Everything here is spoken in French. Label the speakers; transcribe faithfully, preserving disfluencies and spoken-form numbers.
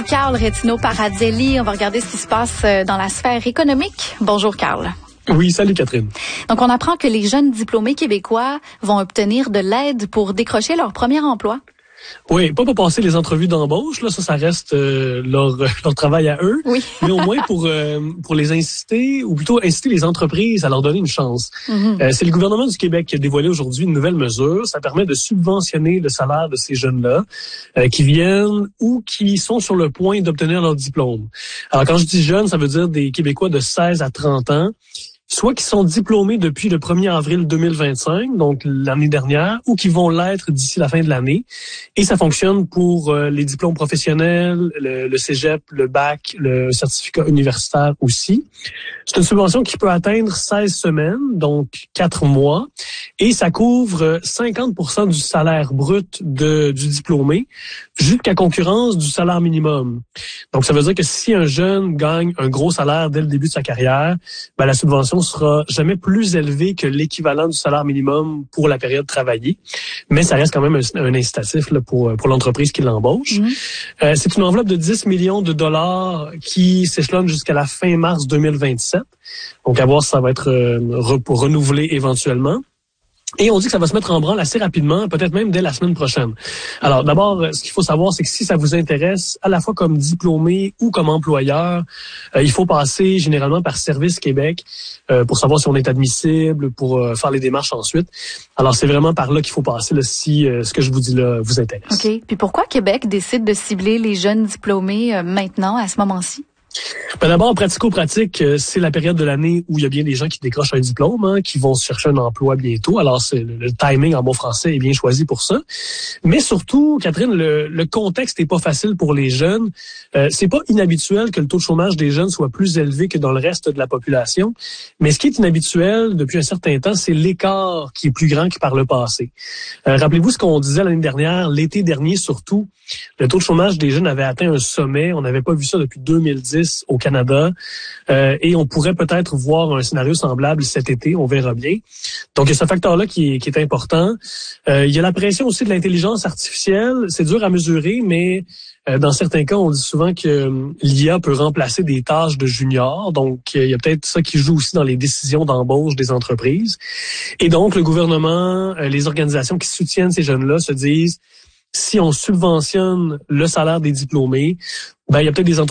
Speaker 1: Carl Retino-Paradzelli. On va regarder ce qui se passe dans la sphère économique. Bonjour, Carl.
Speaker 2: Oui, salut Catherine.
Speaker 1: Donc, on apprend que les jeunes diplômés québécois vont obtenir de l'aide pour décrocher leur premier emploi.
Speaker 2: Oui, pas pour passer les entrevues d'embauche, là, ça, ça reste euh, leur leur travail à eux.
Speaker 1: Oui.
Speaker 2: Mais au moins pour euh, pour les inciter, ou plutôt inciter les entreprises à leur donner une chance. Mm-hmm. Euh, c'est le gouvernement du Québec qui a dévoilé aujourd'hui une nouvelle mesure. Ça permet de subventionner le salaire de ces jeunes-là euh, qui viennent ou qui sont sur le point d'obtenir leur diplôme. Alors, quand je dis jeunes, ça veut dire des Québécois de seize à trente ans, soit qui sont diplômés depuis le premier avril deux mille vingt-cinq, donc l'année dernière, ou qui vont l'être d'ici la fin de l'année. Et ça fonctionne pour euh, les diplômes professionnels, le, le cégep, le bac, le certificat universitaire aussi. C'est une subvention qui peut atteindre seize semaines, donc quatre mois, et ça couvre cinquante pour cent du salaire brut de, du diplômé, jusqu'à concurrence du salaire minimum. Donc, ça veut dire que si un jeune gagne un gros salaire dès le début de sa carrière, ben, la subvention sera jamais plus élevée que l'équivalent du salaire minimum pour la période travaillée. Mais ça reste quand même un, un incitatif là, pour, pour l'entreprise qui l'embauche. Mmh. Euh, c'est une enveloppe de dix millions de dollars qui s'échelonne jusqu'à la fin mars deux mille vingt-sept. Donc, à voir si ça va être euh, re- renouvelé éventuellement. Et on dit que ça va se mettre en branle assez rapidement, peut-être même dès la semaine prochaine. Alors, d'abord, ce qu'il faut savoir, c'est que si ça vous intéresse, à la fois comme diplômé ou comme employeur, euh, il faut passer généralement par Service Québec euh, pour savoir si on est admissible, pour euh, faire les démarches ensuite. Alors, c'est vraiment par là qu'il faut passer là, si euh, ce que je vous dis là vous intéresse.
Speaker 1: OK. Puis pourquoi Québec décide de cibler les jeunes diplômés euh, maintenant, à ce moment-ci?
Speaker 2: Ben d'abord, pratico-pratique, c'est la période de l'année où il y a bien des gens qui décrochent un diplôme, hein, qui vont chercher un emploi bientôt. Alors, c'est le, le timing en bon français est bien choisi pour ça. Mais surtout, Catherine, le, le contexte n'est pas facile pour les jeunes. Euh, c'est pas inhabituel que le taux de chômage des jeunes soit plus élevé que dans le reste de la population. Mais ce qui est inhabituel depuis un certain temps, c'est l'écart qui est plus grand que par le passé. Euh, rappelez-vous ce qu'on disait l'année dernière, l'été dernier surtout. Le taux de chômage des jeunes avait atteint un sommet. On n'avait pas vu ça depuis deux mille dix au Canada. Euh, et on pourrait peut-être voir un scénario semblable cet été. On verra bien. Donc, il y a ce facteur-là qui est, qui est important. Euh, il y a la pression aussi de l'intelligence artificielle. C'est dur à mesurer, mais euh, dans certains cas, on dit souvent que euh, l'I A peut remplacer des tâches de juniors. Donc, euh, il y a peut-être ça qui joue aussi dans les décisions d'embauche des entreprises. Et donc, le gouvernement, euh, les organisations qui soutiennent ces jeunes-là se disent, si on subventionne le salaire des diplômés, ben il y a peut-être des entreprises